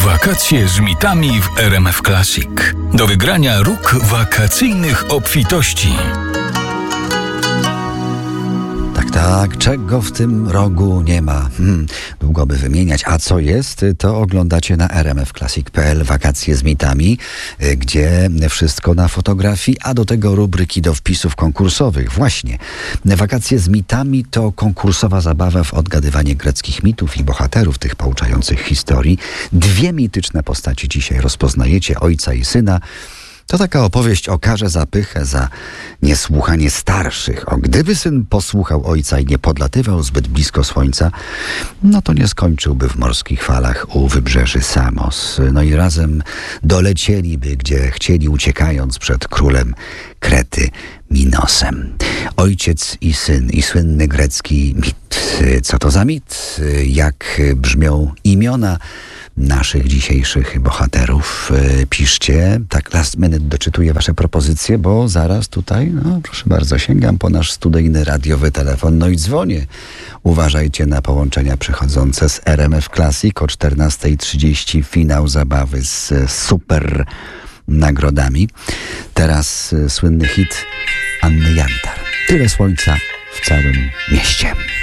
Wakacje z mitami w RMF Classic. Do wygrania róg wakacyjnych obfitości. Tak, czego w tym rogu nie ma? Długo by wymieniać. A co jest, to oglądacie na rmfclassic.pl Wakacje z mitami, gdzie wszystko na fotografii, a do tego rubryki do wpisów konkursowych. Właśnie. Wakacje z mitami to konkursowa zabawa w odgadywanie greckich mitów i bohaterów tych pouczających historii. Dwie mityczne postaci dzisiaj rozpoznajecie, ojca i syna. To taka opowieść o karze za pychę, za niesłuchanie starszych. O gdyby syn posłuchał ojca i nie podlatywał zbyt blisko słońca, no to nie skończyłby w morskich falach u wybrzeży Samos. No i razem dolecieliby, gdzie chcieli, uciekając przed królem Krety Minosem. Ojciec i syn i słynny grecki mit. Co to za mit? Jak brzmią imiona naszych dzisiejszych bohaterów? Piszcie, tak last minute doczytuję wasze propozycje, bo zaraz tutaj, proszę bardzo, sięgam po nasz studyjny radiowy telefon, no i dzwonię. Uważajcie na połączenia przychodzące z RMF Classic o 14:30, finał zabawy z super nagrodami. Teraz słynny hit Anny Jantar. Tyle słońca w całym mieście.